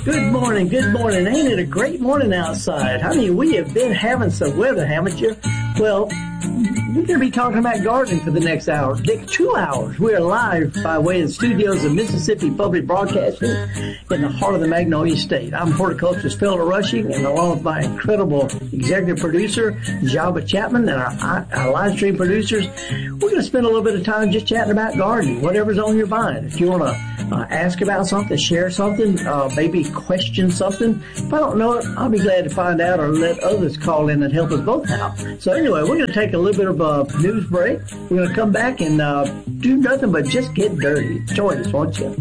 Good morning, good morning. Ain't it a great morning outside? I mean, we have been having some weather, haven't you? Well, we're going to be talking about gardening for the next hour. Next 2 hours, we're live by way of the studios of Mississippi Public Broadcasting in the heart of the Magnolia State. I'm horticulturist Felder Rushing, and along with my incredible executive producer, Jabba Chapman, and our live stream producers, we're going to spend a little bit of time just chatting about gardening, whatever's on your mind. If you want to ask about something, share something, maybe question something, if I don't know it, I'll be glad to find out or let others call in and help us both out. So anyway, we're going to take a little bit of a news break. We're going to come back and do nothing but just get dirty. Join us, won't you?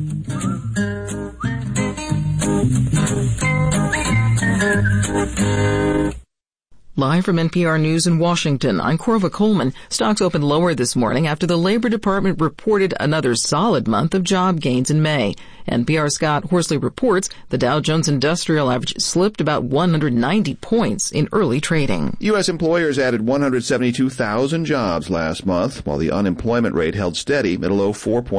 Live from NPR News in Washington, I'm Corva Coleman. Stocks opened lower this morning after the Labor Department reported another solid month of job gains in May. NPR's Scott Horsley reports the Dow Jones Industrial Average slipped about 190 points in early trading. U.S. employers added 172,000 jobs last month, while the unemployment rate held steady at a low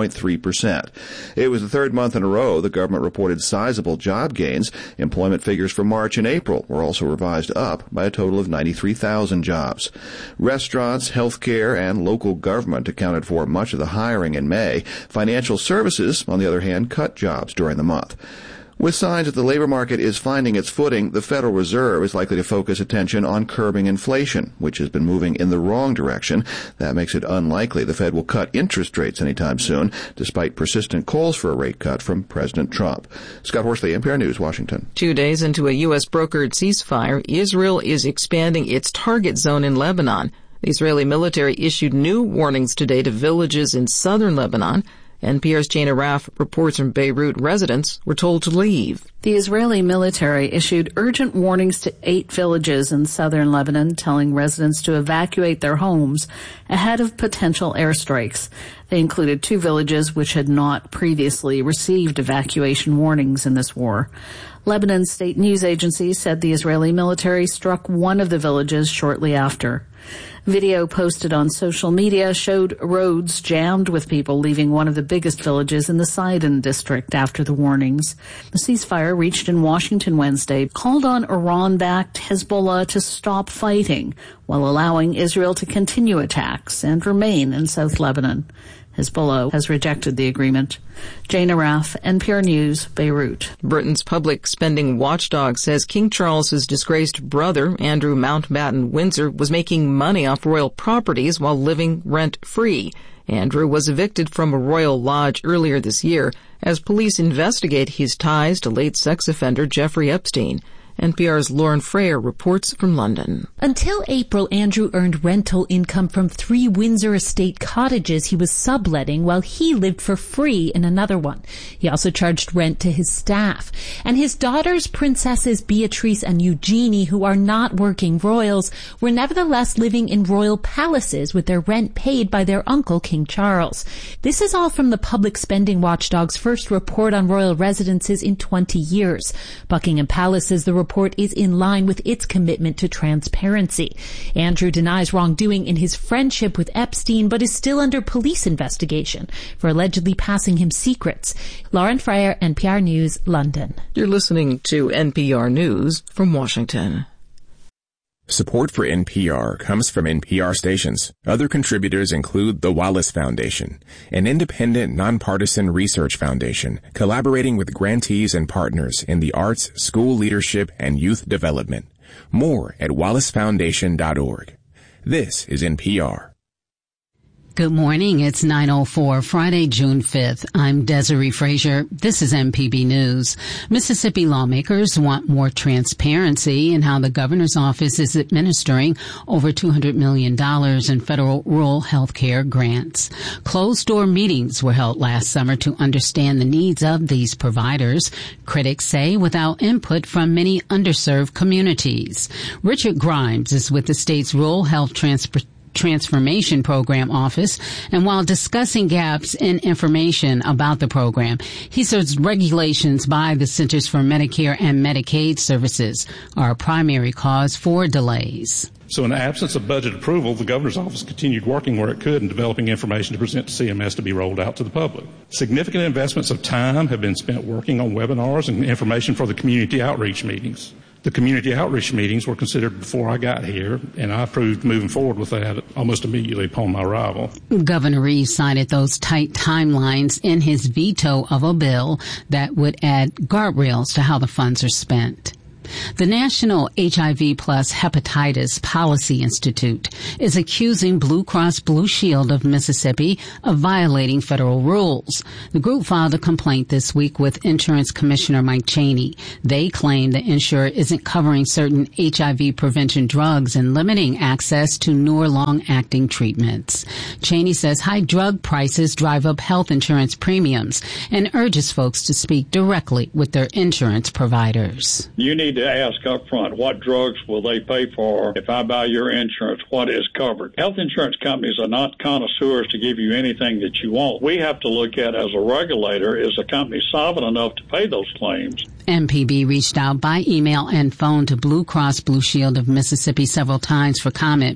4.3%. It was the third month in a row the government reported sizable job gains. Employment figures for March and April were also revised up by a total of 93,000 jobs. Restaurants, healthcare, and local government accounted for much of the hiring in May. Financial services, on the other hand, cut jobs during the month. With signs that the labor market is finding its footing, the Federal Reserve is likely to focus attention on curbing inflation, which has been moving in the wrong direction. That makes it unlikely the Fed will cut interest rates anytime soon, despite persistent calls for a rate cut from President Trump. Scott Horsley, NPR News, Washington. 2 days into a U.S. brokered ceasefire, Israel is expanding its target zone in Lebanon. The Israeli military issued new warnings today to villages in southern Lebanon. NPR's Jana Raff reports from Beirut residents were told to leave. The Israeli military issued urgent warnings to 8 villages in southern Lebanon, telling residents to evacuate their homes ahead of potential airstrikes. They included 2 villages which had not previously received evacuation warnings in this war. Lebanon's state news agency said the Israeli military struck one of the villages shortly after. Video posted on social media showed roads jammed with people leaving one of the biggest villages in the Sidon district after the warnings. The ceasefire reached in Washington Wednesday called on Iran-backed Hezbollah to stop fighting while allowing Israel to continue attacks and remain in South Lebanon. Hezbollah has rejected the agreement. Jana Raff, NPR News, Beirut. Britain's public spending watchdog says King Charles's disgraced brother, Andrew Mountbatten Windsor, was making money off royal properties while living rent-free. Andrew was evicted from a royal lodge earlier this year as police investigate his ties to late sex offender Jeffrey Epstein. NPR's Lauren Freyer reports from London. Until April, Andrew earned rental income from 3 Windsor estate cottages he was subletting while he lived for free in another one. He also charged rent to his staff. And his daughters, Princesses Beatrice and Eugenie, who are not working royals, were nevertheless living in royal palaces with their rent paid by their uncle, King Charles. This is all from the public spending watchdog's first report on royal residences in 20 years. Buckingham Palace says the report is in line with its commitment to transparency. Andrew denies wrongdoing in his friendship with Epstein, but is still under police investigation for allegedly passing him secrets. Lauren Freyer, NPR News, London. You're listening to NPR News from Washington. Support for NPR comes from NPR stations. Other contributors include the Wallace Foundation, an independent, nonpartisan research foundation collaborating with grantees and partners in the arts, school leadership, and youth development. More at wallacefoundation.org. This is NPR. Good morning. It's 9:04, Friday, June 5th. I'm Desiree Frazier. This is MPB News. Mississippi lawmakers want more transparency in how the governor's office is administering over $200 million in federal rural health care grants. Closed-door meetings were held last summer to understand the needs of these providers, critics say, without input from many underserved communities. Richard Grimes is with the state's Rural Health Transformation Program Office, and while discussing gaps in information about the program, he says regulations by the Centers for Medicare and Medicaid Services are a primary cause for delays. So in the absence of budget approval, the governor's office continued working where it could in developing information to present to CMS to be rolled out to the public. Significant investments of time have been spent working on webinars and information for the community outreach meetings. The community outreach meetings were considered before I got here, and I approved moving forward with that almost immediately upon my arrival. Governor Reeves cited those tight timelines in his veto of a bill that would add guardrails to how the funds are spent. The National HIV plus Hepatitis Policy Institute is accusing Blue Cross Blue Shield of Mississippi of violating federal rules. The group filed a complaint this week with Insurance Commissioner Mike Cheney. They claim the insurer isn't covering certain HIV prevention drugs and limiting access to newer long-acting treatments. Cheney says high drug prices drive up health insurance premiums and urges folks to speak directly with their insurance providers. You need to ask up front, what drugs will they pay for if I buy your insurance? What is covered? Health insurance companies are not connoisseurs to give you anything that you want. We have to look at, as a regulator, is the company solvent enough to pay those claims? MPB reached out by email and phone to Blue Cross Blue Shield of Mississippi several times for comment.